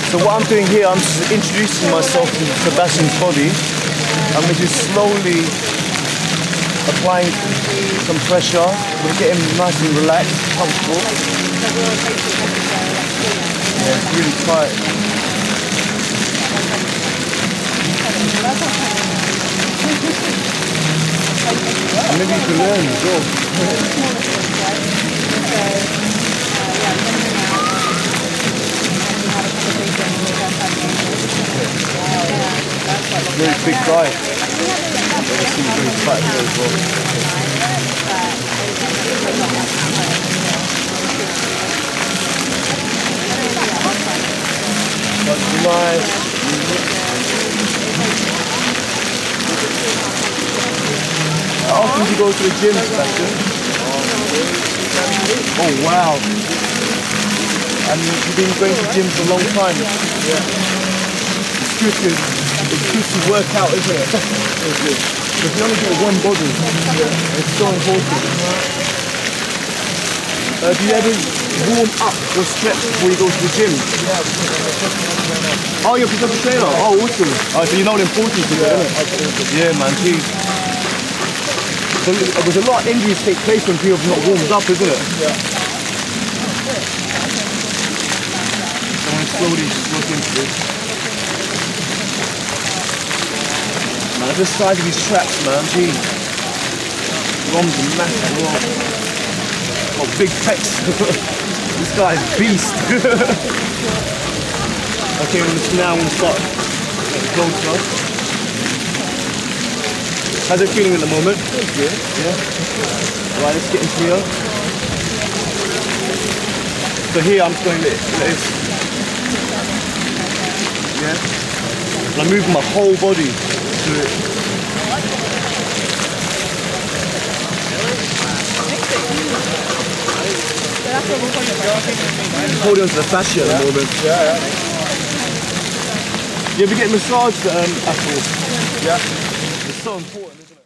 So what I'm doing here, I'm just introducing myself to Sebastian's body. I'm going to just slowly applying some pressure. We'll get him nice and relaxed, comfortable. Yeah, it's really tight. And maybe you can learn as well. Very big guy. Very tight here as well. That's nice. How often do you go to the gym, Sebastian? Oh wow. And you've been going to the gym for a long time? Yeah. It's good to work out, isn't it? Because you only get one body. It's so important. Do you ever warm up or stretch before you go to the gym? Oh, you're a professional trainer? Oh, awesome. Oh, so you know the importance of it, innit? Yeah, man, geez. So there's a lot of injuries take place when people have not warmed up, isn't it? Yeah. So I'm going to slowly just look into this. Man, the size of these traps, man, geez. Roms are massive, bro. Got big pecs. This guy's a beast. Okay, now we'll start getting closer. How's it feeling at the moment? It's good. Yeah. Right, let's get into here. So here I'm just going like this. Yeah. And I'm moving my whole body to it. Holding onto the fascia at the moment. Yeah. You ever get massaged at all? Yeah. It's so important, isn't it?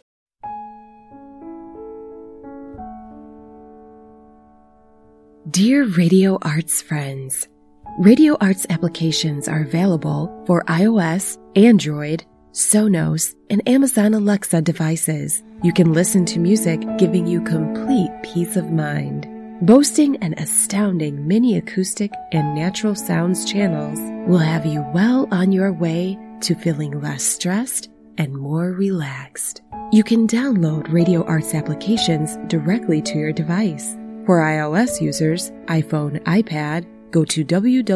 Dear Radio Arts friends, Radio Arts applications are available for iOS, Android, Sonos, and Amazon Alexa devices. You can listen to music giving you complete peace of mind. Boasting an astounding mini acoustic and natural sounds channels will have you well on your way to feeling less stressed and more relaxed. You can download Radio Arts applications directly to your device. For iOS users, iPhone, iPad, go to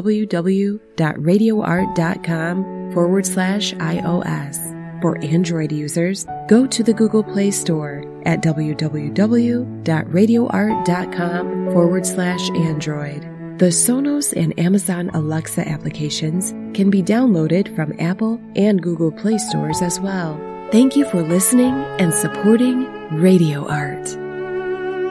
www.radioart.com/iOS. For Android users, go to the Google Play Store at www.radioart.com/Android. The Sonos and Amazon Alexa applications can be downloaded from Apple and Google Play stores as well. Thank you for listening and supporting Radio Art.